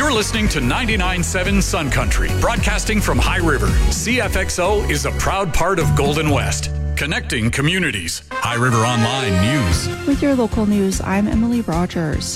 You're listening to 99.7 Sun Country, broadcasting from High River. CFXO is a proud part of Golden West, connecting communities. High River Online News. With your local news, I'm Emily Rogers.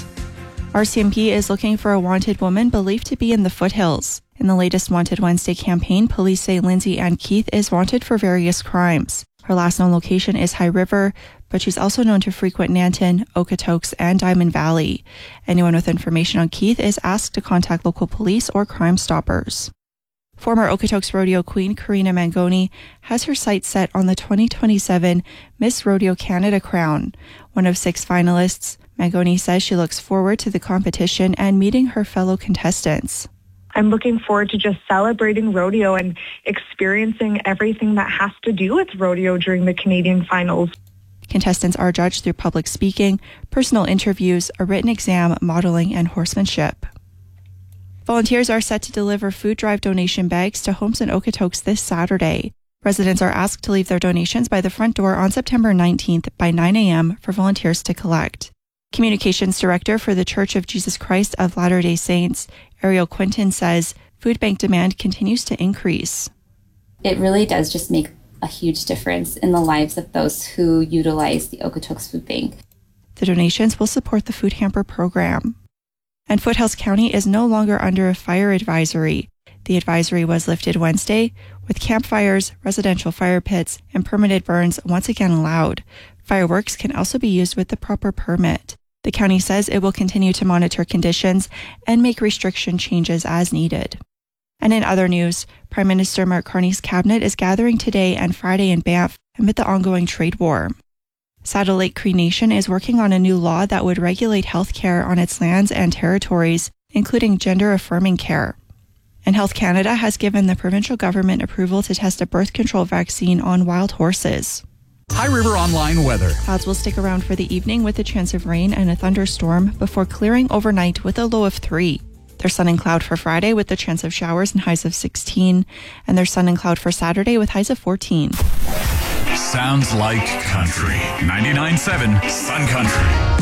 RCMP is looking for a wanted woman believed to be in the foothills. In the latest Wanted Wednesday campaign, police say Lindsay Ann Keith is wanted for various crimes. Her last known location is High River, but she's also known to frequent Nanton, Okotoks, and Diamond Valley. Anyone with information on Keith is asked to contact local police or Crime Stoppers. Former Okotoks rodeo queen Karina Mangoni has her sights set on the 2027 Miss Rodeo Canada crown. One of 6 finalists, Mangoni says she looks forward to the competition and meeting her fellow contestants. I'm looking forward to just celebrating rodeo and experiencing everything that has to do with rodeo during the Canadian finals. Contestants are judged through public speaking, personal interviews, a written exam, modeling, and horsemanship. Volunteers are set to deliver food drive donation bags to homes in Okotoks this Saturday. Residents are asked to leave their donations by the front door on September 19th by 9 a.m. for volunteers to collect. Communications Director for the Church of Jesus Christ of Latter-day Saints, Ariel Quinton, says food bank demand continues to increase. It really does just make a huge difference in the lives of those who utilize the Okotoks Food Bank. The donations will support the food hamper program. And Foothills County is no longer under a fire advisory. The advisory was lifted Wednesday, with campfires, residential fire pits, and permitted burns once again allowed. Fireworks can also be used with the proper permit. The county says it will continue to monitor conditions and make restriction changes as needed. And in other news, Prime Minister Mark Carney's cabinet is gathering today and Friday in Banff amid the ongoing trade war. Saddle Lake Cree Nation is working on a new law that would regulate health care on its lands and territories, including gender-affirming care. And Health Canada has given the provincial government approval to test a birth control vaccine on wild horses. High River Online weather. Clouds will stick around for the evening with a chance of rain and a thunderstorm before clearing overnight with a low of 3. There's sun and cloud for Friday with the chance of showers and highs of 16. And there's sun and cloud for Saturday with highs of 14. Sounds like country. 99.7 Sun Country.